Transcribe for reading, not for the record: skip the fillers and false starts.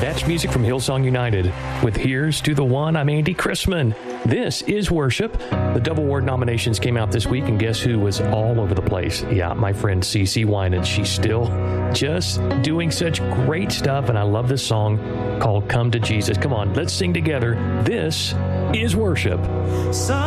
That's music from Hillsong United. With Here's to the One, I'm Andy Chrisman. This is Worship. The Double Award nominations came out this week, and guess who was all over the place? Yeah, my friend CeCe Winans. She's still just doing such great stuff, and I love this song called Come to Jesus. Come on, let's sing together. This is Worship.